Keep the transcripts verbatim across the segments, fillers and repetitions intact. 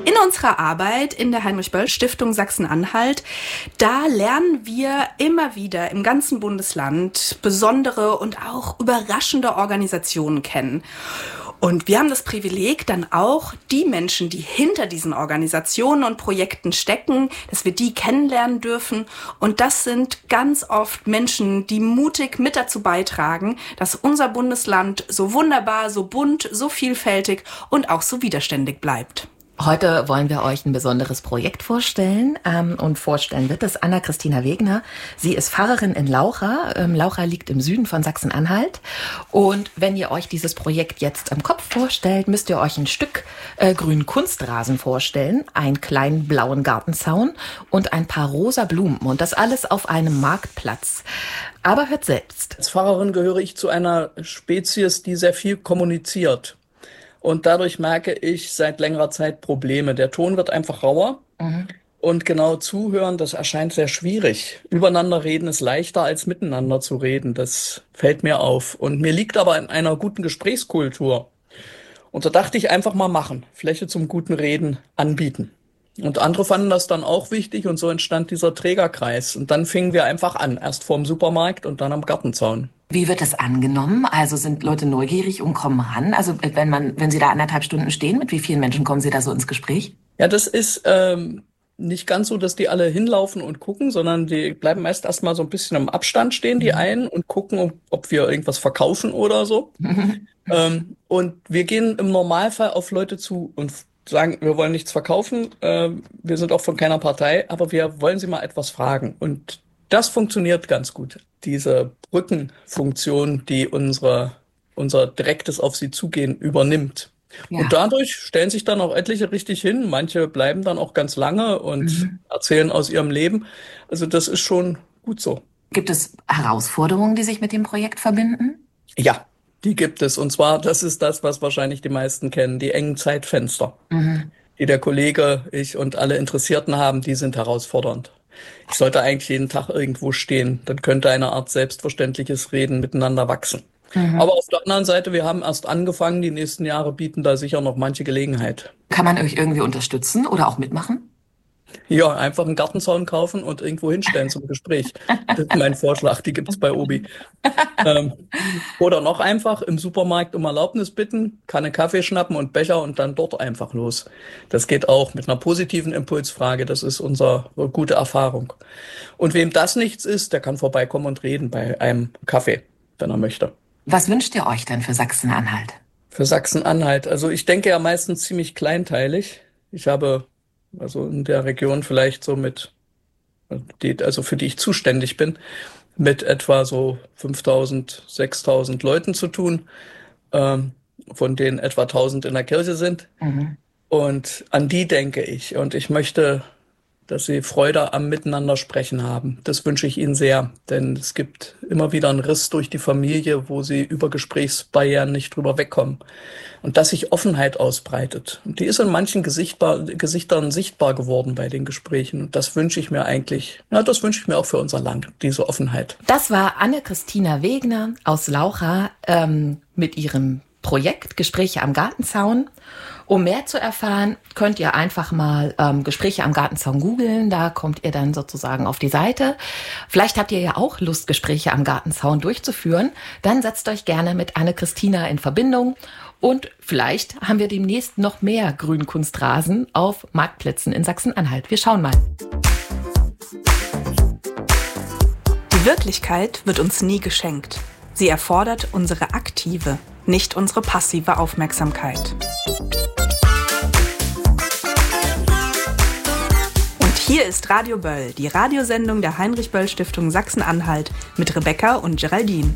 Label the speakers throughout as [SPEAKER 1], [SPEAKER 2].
[SPEAKER 1] In unserer Arbeit in der Heinrich-Böll-Stiftung Sachsen-Anhalt, da lernen wir immer wieder im ganzen Bundesland besondere und auch überraschende Organisationen kennen. Und wir haben das Privileg, dann auch die Menschen, die hinter diesen Organisationen und Projekten stecken, dass wir die kennenlernen dürfen. Und das sind ganz oft Menschen, die mutig mit dazu beitragen, dass unser Bundesland so wunderbar, so bunt, so vielfältig und auch so widerständig bleibt.
[SPEAKER 2] Heute wollen wir euch ein besonderes Projekt vorstellen ähm, und vorstellen wird es Anna-Christina Wegner. Sie ist Pfarrerin in Laucha. Ähm, Laucha liegt im Süden von Sachsen-Anhalt. Und wenn ihr euch dieses Projekt jetzt im Kopf vorstellt, müsst ihr euch ein Stück äh, grünen Kunstrasen vorstellen, einen kleinen blauen Gartenzaun und ein paar rosa Blumen. Und das alles auf einem Marktplatz. Aber hört selbst.
[SPEAKER 3] Als Pfarrerin gehöre ich zu einer Spezies, die sehr viel kommuniziert. Und dadurch merke ich seit längerer Zeit Probleme. Der Ton wird einfach rauer. Mhm. Und genau zuhören, das erscheint sehr schwierig. Übereinander reden ist leichter als miteinander zu reden. Das fällt mir auf. Und mir liegt aber in einer guten Gesprächskultur. Und da dachte ich einfach mal machen. Fläche zum guten Reden anbieten. Und andere fanden das dann auch wichtig und so entstand dieser Trägerkreis. Und dann fingen wir einfach an. Erst vorm Supermarkt und dann am Gartenzaun.
[SPEAKER 2] Wie wird das angenommen? Also sind Leute neugierig und kommen ran? Also wenn man, wenn Sie da anderthalb Stunden stehen, mit wie vielen Menschen kommen Sie da so ins Gespräch?
[SPEAKER 3] Ja, das ist ähm, nicht ganz so, dass die alle hinlaufen und gucken, sondern die bleiben meist erstmal so ein bisschen im Abstand stehen, die einen, und gucken, ob, ob wir irgendwas verkaufen oder so. ähm, und wir gehen im Normalfall auf Leute zu und sagen, wir wollen nichts verkaufen, äh, wir sind auch von keiner Partei, aber wir wollen Sie mal etwas fragen. Und das funktioniert ganz gut. Diese Brückenfunktion, die unsere, unser direktes auf sie zugehen übernimmt. Ja. Und dadurch stellen sich dann auch etliche richtig hin. Manche bleiben dann auch ganz lange und mhm. erzählen aus ihrem Leben. Also das ist schon gut so.
[SPEAKER 2] Gibt es Herausforderungen, die sich mit dem Projekt verbinden?
[SPEAKER 3] Ja, die gibt es. Und zwar, das ist das, was wahrscheinlich die meisten kennen, die engen Zeitfenster, mhm. die der Kollege, ich und alle Interessierten haben, die sind herausfordernd. Ich sollte eigentlich jeden Tag irgendwo stehen. Dann könnte eine Art selbstverständliches Reden miteinander wachsen. Mhm. Aber auf der anderen Seite, wir haben erst angefangen. Die nächsten Jahre bieten da sicher noch manche Gelegenheit.
[SPEAKER 2] Kann man euch irgendwie unterstützen oder auch mitmachen?
[SPEAKER 3] Ja, einfach einen Gartenzaun kaufen und irgendwo hinstellen zum Gespräch. Das ist mein Vorschlag, die gibt's bei Obi. ähm, oder noch einfach im Supermarkt um Erlaubnis bitten, Kanne Kaffee schnappen und Becher und dann dort einfach los. Das geht auch mit einer positiven Impulsfrage. Das ist unsere gute Erfahrung. Und wem das nichts ist, der kann vorbeikommen und reden bei einem Kaffee, wenn er möchte.
[SPEAKER 2] Was wünscht ihr euch denn für Sachsen-Anhalt?
[SPEAKER 3] Für Sachsen-Anhalt? Also ich denke ja meistens ziemlich kleinteilig. Ich habe also in der Region vielleicht so mit, die, also für die ich zuständig bin, mit etwa so fünftausend, sechstausend Leuten zu tun, ähm, von denen etwa tausend in der Kirche sind. Mhm. Und an die denke ich. Und ich möchte, dass sie Freude am Miteinander sprechen haben. Das wünsche ich ihnen sehr, denn es gibt immer wieder einen Riss durch die Familie, wo sie über Gesprächsbarrieren nicht drüber wegkommen. Und dass sich Offenheit ausbreitet. Und die ist in manchen Gesichtbar, Gesichtern sichtbar geworden bei den Gesprächen. Und das wünsche ich mir eigentlich, ja, das wünsche ich mir auch für unser Land, diese Offenheit.
[SPEAKER 2] Das war Anna-Christina Wegner aus Laucha ähm, mit ihrem Projekt Gespräche am Gartenzaun. Um mehr zu erfahren, könnt ihr einfach mal ähm, Gespräche am Gartenzaun googeln. Da kommt ihr dann sozusagen auf die Seite. Vielleicht habt ihr ja auch Lust, Gespräche am Gartenzaun durchzuführen. Dann setzt euch gerne mit Anne-Christina in Verbindung. Und vielleicht haben wir demnächst noch mehr Grünkunstrasen auf Marktplätzen in Sachsen-Anhalt. Wir schauen mal.
[SPEAKER 1] Die Wirklichkeit wird uns nie geschenkt. Sie erfordert unsere aktive, nicht unsere passive Aufmerksamkeit. Und hier ist Radio Böll, die Radiosendung der Heinrich-Böll-Stiftung Sachsen-Anhalt mit Rebecca und Geraldine.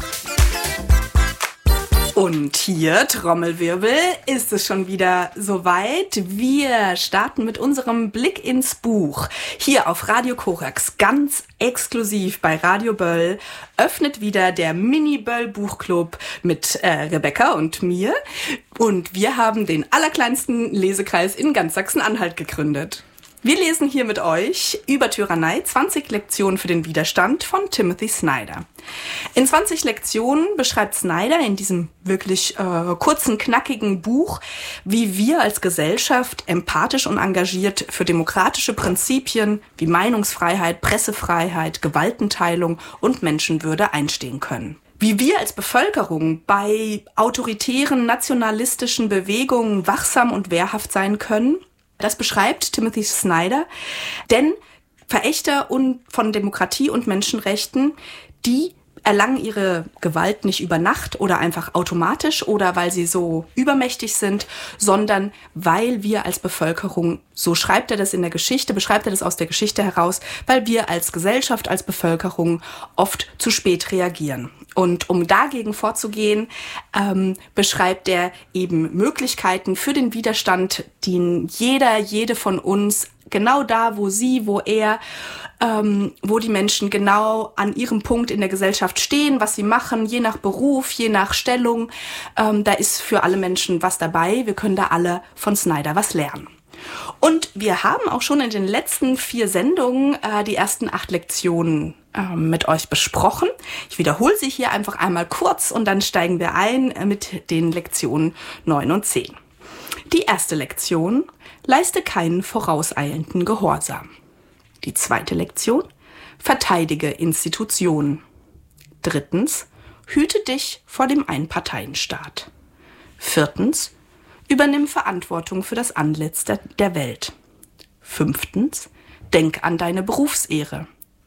[SPEAKER 1] Und hier, Trommelwirbel, ist es schon wieder soweit. Wir starten mit unserem Blick ins Buch. Hier auf Radio Korax, ganz exklusiv bei Radio Böll, öffnet wieder der Mini-Böll-Buchclub mit äh, Rebecca und mir. Und wir haben den allerkleinsten Lesekreis in ganz Sachsen-Anhalt gegründet. Wir lesen hier mit euch über Tyrannei zwanzig Lektionen für den Widerstand von Timothy Snyder. In zwanzig Lektionen beschreibt Snyder in diesem wirklich äh, kurzen, knackigen Buch, wie wir als Gesellschaft empathisch und engagiert für demokratische Prinzipien wie Meinungsfreiheit, Pressefreiheit, Gewaltenteilung und Menschenwürde einstehen können. Wie wir als Bevölkerung bei autoritären, nationalistischen Bewegungen wachsam und wehrhaft sein können, das beschreibt Timothy Snyder, denn Verächter von Demokratie und Menschenrechten, die erlangen ihre Gewalt nicht über Nacht oder einfach automatisch oder weil sie so übermächtig sind, sondern weil wir als Bevölkerung, so schreibt er das in der Geschichte, beschreibt er das aus der Geschichte heraus, weil wir als Gesellschaft, als Bevölkerung oft zu spät reagieren. Und um dagegen vorzugehen, ähm, beschreibt er eben Möglichkeiten für den Widerstand, den jeder, jede von uns, genau da, wo sie, wo er, ähm, wo die Menschen genau an ihrem Punkt in der Gesellschaft stehen, was sie machen, je nach Beruf, je nach Stellung, ähm, da ist für alle Menschen was dabei. Wir können da alle von Snyder was lernen. Und wir haben auch schon in den letzten vier Sendungen äh, die ersten acht Lektionen äh, mit euch besprochen. Ich wiederhole sie hier einfach einmal kurz und dann steigen wir ein äh, mit den Lektionen neun und zehn. Die erste Lektion: Leiste keinen vorauseilenden Gehorsam. Die zweite Lektion: Verteidige Institutionen. Drittens: Hüte dich vor dem Einparteienstaat. Viertens: Übernimm Verantwortung für das Antlitz der, der Welt. Fünftens: Denk an deine Berufsehre.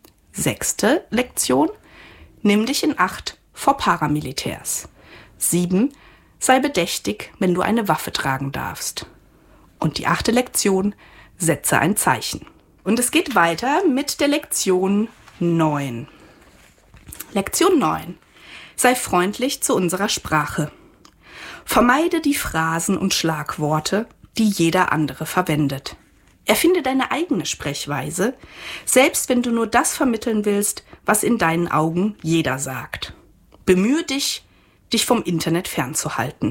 [SPEAKER 1] Sechste Lektion: Nimm dich in Acht vor Paramilitärs. Sieben: Sei bedächtig, wenn du eine Waffe tragen darfst. Und die achte Lektion: Setze ein Zeichen. Und es geht weiter mit der Lektion neun. Lektion neun. Sei freundlich zu unserer Sprache. Vermeide die Phrasen und Schlagworte, die jeder andere verwendet. Erfinde deine eigene Sprechweise, selbst wenn du nur das vermitteln willst, was in deinen Augen jeder sagt. Bemühe dich, dich vom Internet fernzuhalten.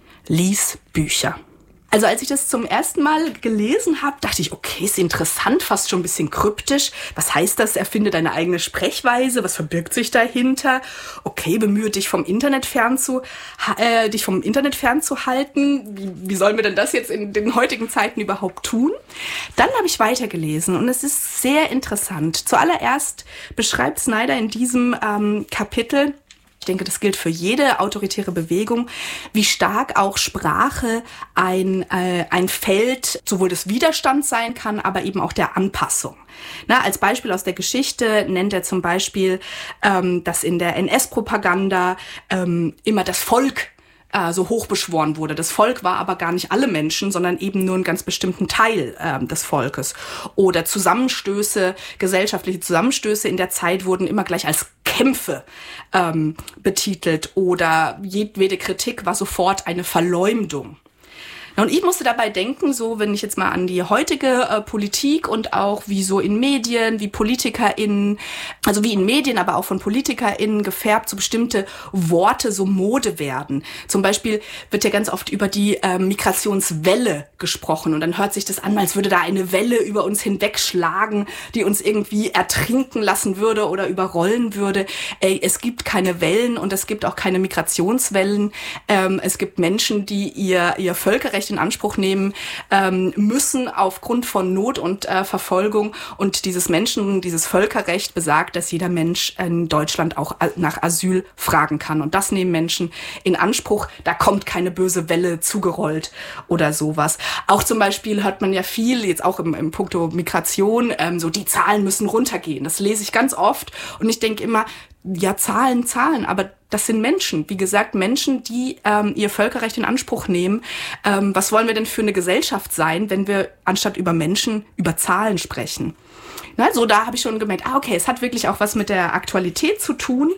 [SPEAKER 1] Lies Bücher. Also als ich das zum ersten Mal gelesen habe, dachte ich, okay, ist interessant, fast schon ein bisschen kryptisch. Was heißt das? Erfinde deine eigene Sprechweise. Was verbirgt sich dahinter? Okay, bemühe dich vom Internet fernzu, äh, dich vom Internet fernzuhalten. Wie, wie sollen wir denn das jetzt in den heutigen Zeiten überhaupt tun? Dann habe ich weitergelesen und es ist sehr interessant. Zuallererst beschreibt Snyder in diesem ähm, Kapitel, ich denke, das gilt für jede autoritäre Bewegung, wie stark auch Sprache ein, äh, ein Feld sowohl des Widerstands sein kann, aber eben auch der Anpassung. Na, als Beispiel aus der Geschichte nennt er zum Beispiel, ähm, dass in der N S-Propaganda ähm, immer das Volk äh, so hochbeschworen wurde. Das Volk war aber gar nicht alle Menschen, sondern eben nur einen ganz bestimmten Teil äh, des Volkes. Oder Zusammenstöße, gesellschaftliche Zusammenstöße in der Zeit wurden immer gleich als Kämpfe ähm, betitelt oder jedwede Kritik war sofort eine Verleumdung. Und ich musste dabei denken, so wenn ich jetzt mal an die heutige äh, Politik und auch wie so in Medien, wie PolitikerInnen, also wie in Medien, aber auch von PolitikerInnen gefärbt, so bestimmte Worte so Mode werden. Zum Beispiel wird ja ganz oft über die äh, Migrationswelle gesprochen und dann hört sich das an, als würde da eine Welle über uns hinwegschlagen, die uns irgendwie ertrinken lassen würde oder überrollen würde. Ey, es gibt keine Wellen und es gibt auch keine Migrationswellen. Ähm, es gibt Menschen, die ihr, ihr Völkerrecht in Anspruch nehmen ähm, müssen aufgrund von Not und äh, Verfolgung. Und dieses Menschen, dieses Völkerrecht besagt, dass jeder Mensch in Deutschland auch nach Asyl fragen kann. Und das nehmen Menschen in Anspruch. Da kommt keine böse Welle zugerollt oder sowas. Auch zum Beispiel hört man ja viel, jetzt auch im, im Punkto Migration, ähm, so die Zahlen müssen runtergehen. Das lese ich ganz oft. Und ich denke immer, ja, Zahlen, Zahlen, aber das sind Menschen. Wie gesagt, Menschen, die ähm, ihr Völkerrecht in Anspruch nehmen. Ähm, was wollen wir denn für eine Gesellschaft sein, wenn wir anstatt über Menschen über Zahlen sprechen? Na, so da habe ich schon gemerkt, ah, okay, es hat wirklich auch was mit der Aktualität zu tun.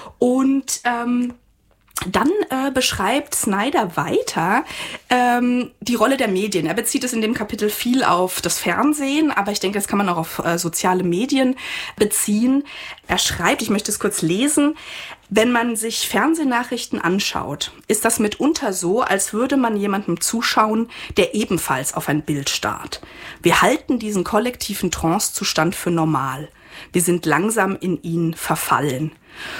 [SPEAKER 1] Und ähm, dann äh, beschreibt Snyder weiter ähm, die Rolle der Medien. Er bezieht es in dem Kapitel viel auf das Fernsehen, aber ich denke, das kann man auch auf äh, soziale Medien beziehen. Er schreibt, ich möchte es kurz lesen, Wenn man sich Fernsehnachrichten anschaut, ist das mitunter so, als würde man jemandem zuschauen, der ebenfalls auf ein Bild starrt. Wir halten diesen kollektiven Trancezustand für normal. Wir sind langsam in ihn verfallen.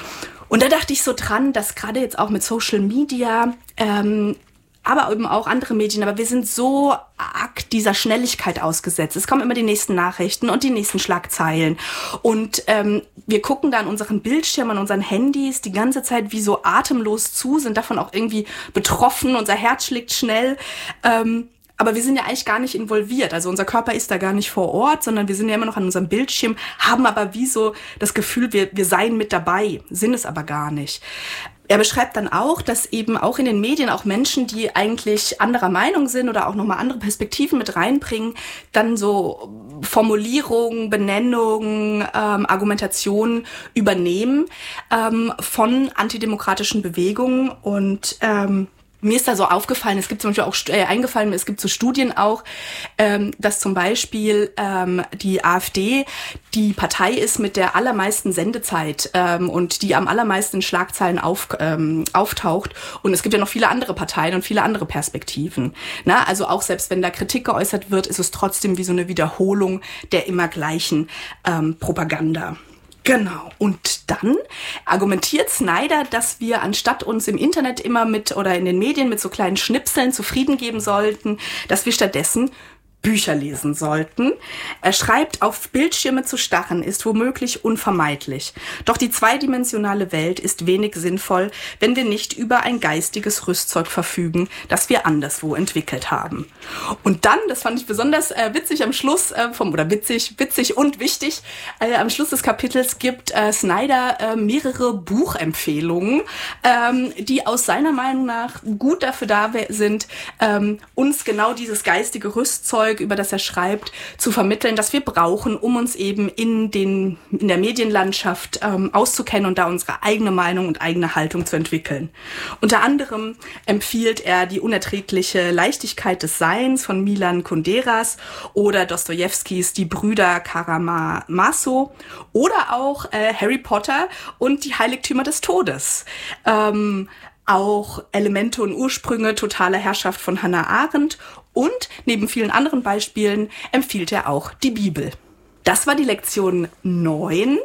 [SPEAKER 1] Und da dachte ich so dran, dass gerade jetzt auch mit Social Media, ähm, aber eben auch andere Medien, aber wir sind so arg dieser Schnelligkeit ausgesetzt. Es kommen immer die nächsten Nachrichten und die nächsten Schlagzeilen. Und ähm, wir gucken da an unseren Bildschirmen, an unseren Handys die ganze Zeit wie so atemlos zu, sind davon auch irgendwie betroffen, unser Herz schlägt schnell. Ähm, aber wir sind ja eigentlich gar nicht involviert. Also unser Körper ist da gar nicht vor Ort, sondern wir sind ja immer noch an unserem Bildschirm, haben aber wie so das Gefühl, wir, wir seien mit dabei, sind es aber gar nicht. Er beschreibt dann auch, dass eben auch in den Medien auch Menschen, die eigentlich anderer Meinung sind oder auch nochmal andere Perspektiven mit reinbringen, dann so Formulierungen, Benennungen, ähm, Argumentationen übernehmen ähm, von antidemokratischen Bewegungen. Und ähm, mir ist da so aufgefallen, es gibt zum Beispiel auch, äh, eingefallen, es gibt so Studien auch, ähm, dass zum Beispiel ähm, die AfD die Partei ist mit der allermeisten Sendezeit ähm, und die am allermeisten in Schlagzeilen auf, ähm, auftaucht. Und es gibt ja noch viele andere Parteien und viele andere Perspektiven. Na, also auch selbst wenn da Kritik geäußert wird, ist es trotzdem wie so eine Wiederholung der immer gleichen ähm, Propaganda. Genau. Und dann argumentiert Snyder, dass wir anstatt uns im Internet immer mit oder in den Medien mit so kleinen Schnipseln zufrieden geben sollten, dass wir stattdessen Bücher lesen sollten. Er schreibt, auf Bildschirme zu starren ist womöglich unvermeidlich. Doch die zweidimensionale Welt ist wenig sinnvoll, wenn wir nicht über ein geistiges Rüstzeug verfügen, das wir anderswo entwickelt haben. Und dann, das fand ich besonders äh, witzig am Schluss, äh, vom oder witzig, witzig und wichtig, äh, am Schluss des Kapitels gibt äh, Snyder äh, mehrere Buchempfehlungen, ähm, die aus seiner Meinung nach gut dafür da sind, ähm, uns genau dieses geistige Rüstzeug, über das er schreibt, zu vermitteln, das wir brauchen, um uns eben in den in der Medienlandschaft ähm, auszukennen und da unsere eigene Meinung und eigene Haltung zu entwickeln. Unter anderem empfiehlt er die unerträgliche Leichtigkeit des Seins von Milan Kunderas oder Dostojewskis Die Brüder Karamazov oder auch äh, Harry Potter und die Heiligtümer des Todes. Ähm, auch Elemente und Ursprünge totaler Herrschaft von Hannah Arendt und neben vielen anderen Beispielen empfiehlt er auch die Bibel. Das war die Lektion neun.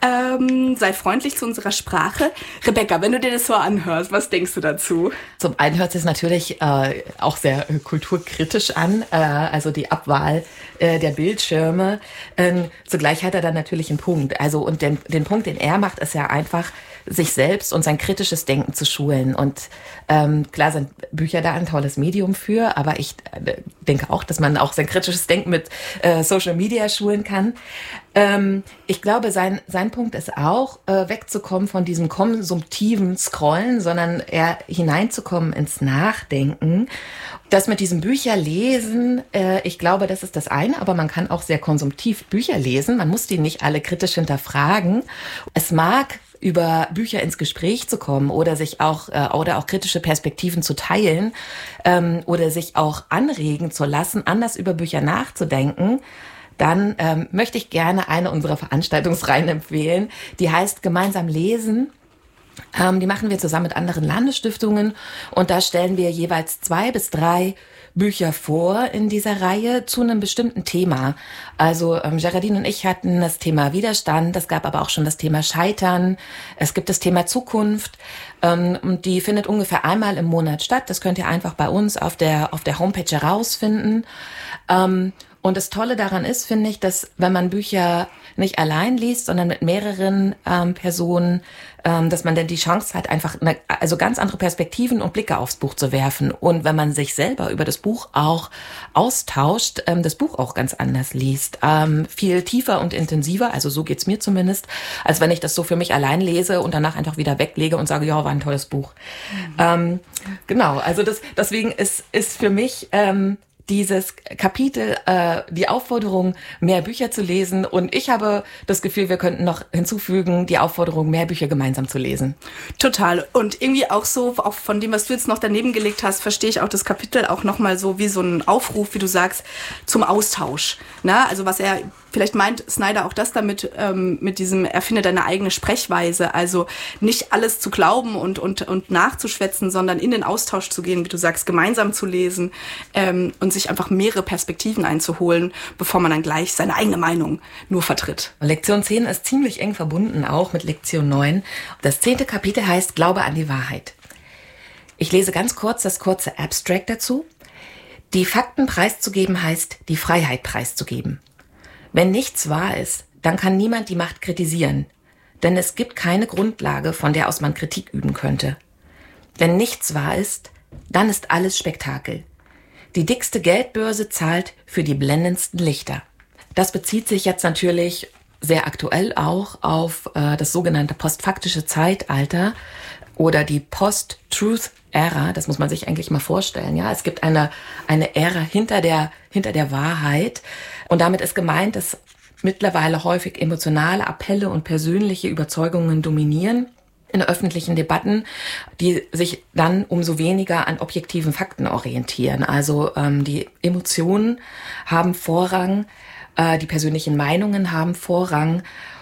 [SPEAKER 1] Ähm, sei freundlich zu unserer Sprache. Rebecca, wenn du dir das so anhörst, was denkst du dazu?
[SPEAKER 2] Zum einen hört es sich natürlich äh, auch sehr äh, kulturkritisch an, äh, also die Abwahl äh, der Bildschirme. Ähm, zugleich hat er dann natürlich einen Punkt. Also und den, den Punkt, den er macht, ist ja einfach, sich selbst und sein kritisches Denken zu schulen. Und ähm, klar sind Bücher da ein tolles Medium für, aber ich äh, denke auch, dass man auch sein kritisches Denken mit äh, Social Media schulen kann. Ähm, ich glaube, sein sein Punkt ist auch, äh, wegzukommen von diesem konsumtiven Scrollen, sondern eher hineinzukommen ins Nachdenken. Das mit diesem Bücherlesen, äh, ich glaube, das ist das eine, aber man kann auch sehr konsumtiv Bücher lesen. Man muss die nicht alle kritisch hinterfragen. Es mag über Bücher ins Gespräch zu kommen oder sich auch äh, oder auch kritische Perspektiven zu teilen ähm, oder sich auch anregen zu lassen, anders über Bücher nachzudenken, dann ähm, möchte ich gerne eine unserer Veranstaltungsreihen empfehlen. Die heißt Gemeinsam lesen. Ähm, die machen wir zusammen mit anderen Landesstiftungen und da stellen wir jeweils zwei bis drei Bücher vor in dieser Reihe zu einem bestimmten Thema. Also ähm, Geraldine und ich hatten das Thema Widerstand, es gab aber auch schon das Thema Scheitern, es gibt das Thema Zukunft ähm, und die findet ungefähr einmal im Monat statt. Das könnt ihr einfach bei uns auf der auf der Homepage herausfinden. Ähm, Und das Tolle daran ist, finde ich, dass wenn man Bücher nicht allein liest, sondern mit mehreren ähm, Personen, ähm, dass man dann die Chance hat, einfach eine, also ganz andere Perspektiven und Blicke aufs Buch zu werfen. Und wenn man sich selber über das Buch auch austauscht, ähm, das Buch auch ganz anders liest. Ähm, viel tiefer und intensiver, also so geht's mir zumindest, als wenn ich das so für mich allein lese und danach einfach wieder weglege und sage, ja, war ein tolles Buch. Mhm. Ähm, genau, also das, deswegen ist, ist für mich ähm, dieses Kapitel, äh, die Aufforderung, mehr Bücher zu lesen. Und ich habe das Gefühl, wir könnten noch hinzufügen, die Aufforderung, mehr Bücher gemeinsam zu lesen.
[SPEAKER 1] Total. Und irgendwie auch so, auch von dem, was du jetzt noch daneben gelegt hast, verstehe ich auch das Kapitel auch nochmal so wie so ein Aufruf, wie du sagst, zum Austausch. Na, also was er Vielleicht meint Snyder auch das damit, ähm, mit diesem erfinde deine eigene Sprechweise, also nicht alles zu glauben und, und, und nachzuschwätzen, sondern in den Austausch zu gehen, wie du sagst, gemeinsam zu lesen ähm, und sich einfach mehrere Perspektiven einzuholen, bevor man dann gleich seine eigene Meinung nur vertritt.
[SPEAKER 2] Lektion zehn ist ziemlich eng verbunden auch mit Lektion neun. Das zehnte Kapitel heißt Glaube an die Wahrheit. Ich lese ganz kurz das kurze Abstract dazu. Die Fakten preiszugeben heißt, die Freiheit preiszugeben. Wenn nichts wahr ist, dann kann niemand die Macht kritisieren, denn es gibt keine Grundlage, von der aus man Kritik üben könnte. Wenn nichts wahr ist, dann ist alles Spektakel. Die dickste Geldbörse zahlt für die blendendsten Lichter. Das bezieht sich jetzt natürlich sehr aktuell auch auf äh, das sogenannte postfaktische Zeitalter oder die Post-Truth-Ära. Das muss man sich eigentlich mal vorstellen. Ja, es gibt eine eine Ära hinter der hinter der Wahrheit und damit ist gemeint, dass mittlerweile häufig emotionale Appelle und persönliche Überzeugungen dominieren in öffentlichen Debatten, die sich dann umso weniger an objektiven Fakten orientieren. Also ähm, die Emotionen haben Vorrang, äh, die persönlichen Meinungen haben Vorrang.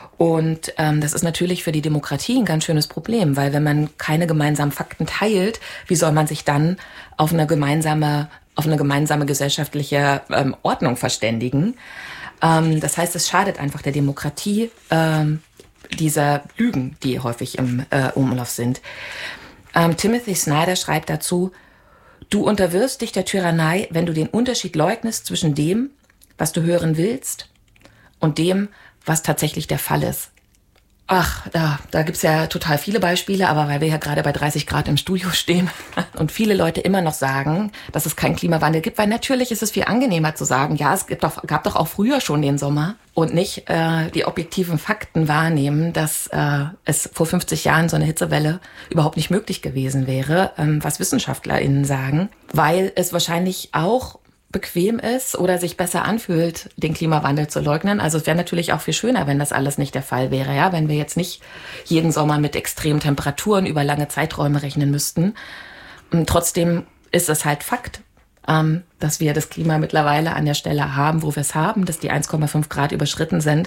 [SPEAKER 2] Und ähm, das ist natürlich für die Demokratie ein ganz schönes Problem, weil wenn man keine gemeinsamen Fakten teilt, wie soll man sich dann auf eine gemeinsame, auf eine gemeinsame gesellschaftliche ähm, Ordnung verständigen? Ähm, das heißt, es schadet einfach der Demokratie, ähm, dieser Lügen, die häufig im äh, Umlauf sind. Ähm, Timothy Snyder schreibt dazu: Du unterwirfst dich der Tyrannei, wenn du den Unterschied leugnest zwischen dem, was du hören willst, und dem, was tatsächlich der Fall ist. Ach, da, da gibt's ja total viele Beispiele, aber weil wir ja gerade bei dreißig Grad im Studio stehen und viele Leute immer noch sagen, dass es keinen Klimawandel gibt, weil natürlich ist es viel angenehmer zu sagen, ja, es gibt doch, gab doch auch früher schon den Sommer und nicht äh, die objektiven Fakten wahrnehmen, dass äh, es vor fünfzig Jahren so eine Hitzewelle überhaupt nicht möglich gewesen wäre, ähm, was WissenschaftlerInnen sagen, weil es wahrscheinlich auch bequem ist oder sich besser anfühlt, den Klimawandel zu leugnen. Also es wäre natürlich auch viel schöner, wenn das alles nicht der Fall wäre, ja, wenn wir jetzt nicht jeden Sommer mit extremen Temperaturen über lange Zeiträume rechnen müssten. Und trotzdem ist es halt Fakt, ähm, dass wir das Klima mittlerweile an der Stelle haben, wo wir es haben, dass die eins Komma fünf Grad überschritten sind.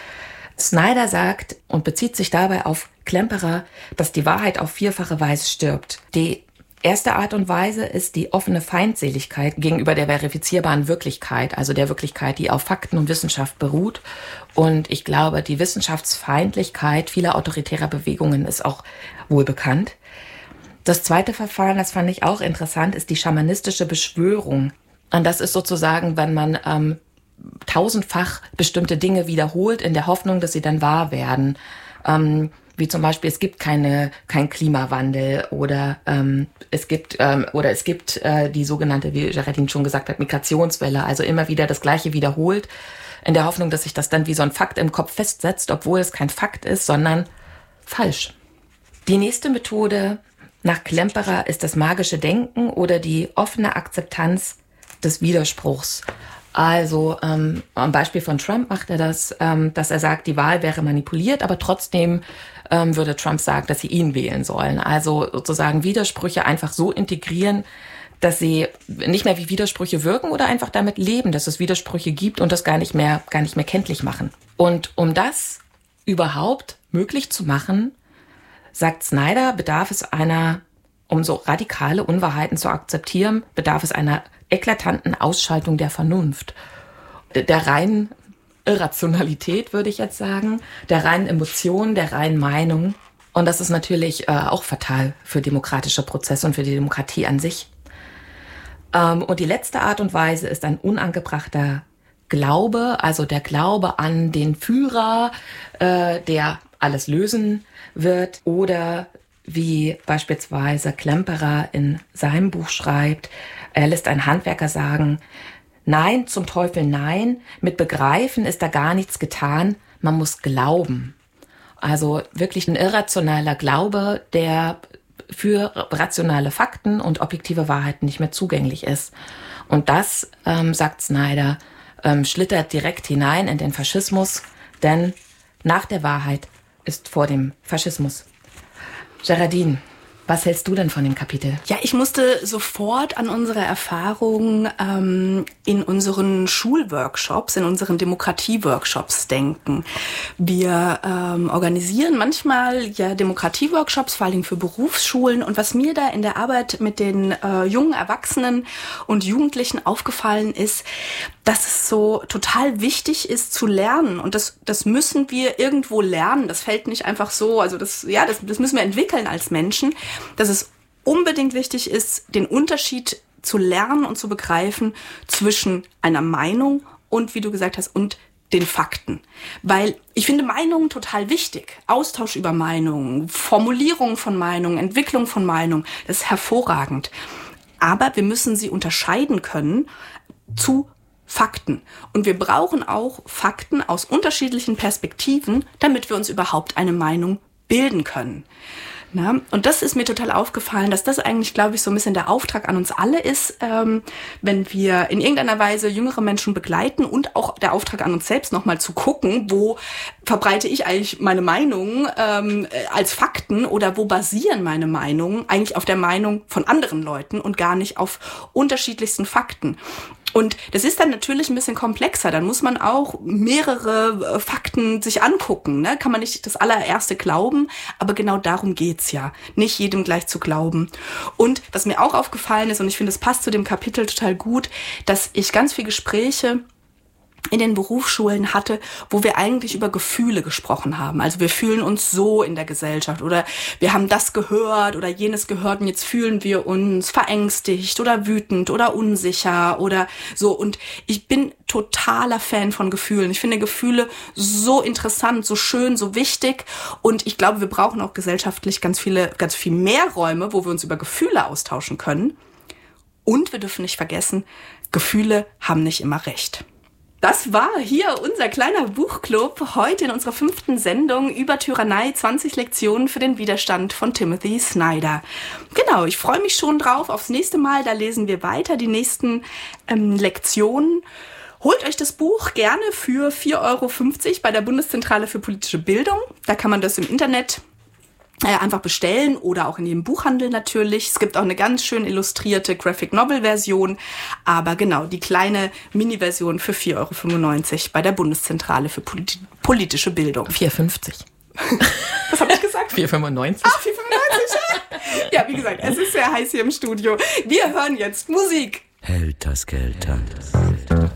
[SPEAKER 2] Snyder sagt und bezieht sich dabei auf Klemperer, dass die Wahrheit auf vierfache Weise stirbt. Die erste Art und Weise ist die offene Feindseligkeit gegenüber der verifizierbaren Wirklichkeit, also der Wirklichkeit, die auf Fakten und Wissenschaft beruht. Und ich glaube, die Wissenschaftsfeindlichkeit vieler autoritärer Bewegungen ist auch wohl bekannt. Das zweite Verfahren, das fand ich auch interessant, ist die schamanistische Beschwörung. Und das ist sozusagen, wenn man ähm, tausendfach bestimmte Dinge wiederholt, in der Hoffnung, dass sie dann wahr werden. Ähm, wie zum Beispiel, es gibt keine kein Klimawandel oder ähm, es gibt ähm, oder es gibt äh, die sogenannte, wie Geraldine schon gesagt hat, Migrationswelle. Also immer wieder das Gleiche wiederholt, in der Hoffnung, dass sich das dann wie so ein Fakt im Kopf festsetzt, obwohl es kein Fakt ist, sondern falsch. Die nächste Methode nach Klemperer ist das magische Denken oder die offene Akzeptanz des Widerspruchs. Also ähm, am Beispiel von Trump macht er das, ähm, dass er sagt, die Wahl wäre manipuliert, aber trotzdem ähm, würde Trump sagen, dass sie ihn wählen sollen. Also sozusagen Widersprüche einfach so integrieren, dass sie nicht mehr wie Widersprüche wirken oder einfach damit leben, dass es Widersprüche gibt und das gar nicht mehr, gar nicht mehr kenntlich machen. Und um das überhaupt möglich zu machen, sagt Snyder, bedarf es einer, um so radikale Unwahrheiten zu akzeptieren, bedarf es einer eklatanten Ausschaltung der Vernunft, der reinen Irrationalität, würde ich jetzt sagen, der reinen Emotion, der reinen Meinung. Und das ist natürlich äh, auch fatal für demokratische Prozesse und für die Demokratie an sich. Ähm, und die letzte Art und Weise ist ein unangebrachter Glaube, also der Glaube an den Führer, äh, der alles lösen wird, oder wie beispielsweise Klemperer in seinem Buch schreibt, er lässt einen Handwerker sagen, nein, zum Teufel nein, mit Begreifen ist da gar nichts getan, man muss glauben. Also wirklich ein irrationaler Glaube, der für rationale Fakten und objektive Wahrheiten nicht mehr zugänglich ist. Und das, ähm, sagt Snyder, ähm, schlittert direkt hinein in den Faschismus, denn nach der Wahrheit ist vor dem Faschismus. Geraldine, Was hältst du denn von dem Kapitel?
[SPEAKER 1] Ja, ich musste sofort an unsere Erfahrungen ähm, in unseren Schulworkshops, in unseren Demokratieworkshops denken. Wir ähm, organisieren manchmal ja Demokratieworkshops, vor allem für Berufsschulen. Und was mir da in der Arbeit mit den äh, jungen Erwachsenen und Jugendlichen aufgefallen ist, dass es so total wichtig ist zu lernen. Und das, das müssen wir irgendwo lernen. Das fällt nicht einfach so, also das, ja, das, das müssen wir entwickeln als Menschen, dass es unbedingt wichtig ist, den Unterschied zu lernen und zu begreifen zwischen einer Meinung und, wie du gesagt hast, und den Fakten. Weil ich finde Meinungen total wichtig. Austausch über Meinungen, Formulierung von Meinungen, Entwicklung von Meinungen, das ist hervorragend. Aber wir müssen sie unterscheiden können zu Fakten. Und wir brauchen auch Fakten aus unterschiedlichen Perspektiven, damit wir uns überhaupt eine Meinung bilden können. Na, und das ist mir total aufgefallen, dass das eigentlich, glaube ich, so ein bisschen der Auftrag an uns alle ist, ähm, wenn wir in irgendeiner Weise jüngere Menschen begleiten und auch der Auftrag an uns selbst nochmal zu gucken, wo verbreite ich eigentlich meine Meinung ähm, als Fakten oder wo basieren meine Meinungen eigentlich auf der Meinung von anderen Leuten und gar nicht auf unterschiedlichsten Fakten. Und das ist dann natürlich ein bisschen komplexer. Dann muss man auch mehrere äh, Fakten sich angucken. Ne? Kann man nicht das allererste glauben, aber genau darum geht's ja. Nicht jedem gleich zu glauben. Und was mir auch aufgefallen ist, und ich finde, es passt zu dem Kapitel total gut, dass ich ganz viele Gespräche in den Berufsschulen hatte, wo wir eigentlich über Gefühle gesprochen haben. Also wir fühlen uns so in der Gesellschaft oder wir haben das gehört oder jenes gehört und jetzt fühlen wir uns verängstigt oder wütend oder unsicher oder so. Und ich bin totaler Fan von Gefühlen. Ich finde Gefühle so interessant, so schön, so wichtig. Und ich glaube, wir brauchen auch gesellschaftlich ganz viele, ganz viel mehr Räume, wo wir uns über Gefühle austauschen können. Und wir dürfen nicht vergessen, Gefühle haben nicht immer recht. Das war hier unser kleiner Buchclub heute in unserer fünften Sendung über Tyrannei, zwanzig Lektionen für den Widerstand von Timothy Snyder. Genau, ich freue mich schon drauf aufs nächste Mal, da lesen wir weiter die nächsten ähm, Lektionen. Holt euch das Buch gerne für vier Euro fünfzig bei der Bundeszentrale für politische Bildung. Da kann man das im Internet einfach bestellen oder auch in jedem Buchhandel natürlich. Es gibt auch eine ganz schön illustrierte Graphic-Novel-Version, aber genau, die kleine Mini-Version für vier Euro fünfundneunzig bei der Bundeszentrale für Polit- politische Bildung.
[SPEAKER 2] vier Euro fünfzig.
[SPEAKER 1] Was habe ich gesagt?
[SPEAKER 2] vier Euro fünfundneunzig.
[SPEAKER 1] Ach, vier Euro fünfundneunzig. Ja, wie gesagt, es ist sehr heiß hier im Studio. Wir hören jetzt Musik.
[SPEAKER 4] Helter Skelter.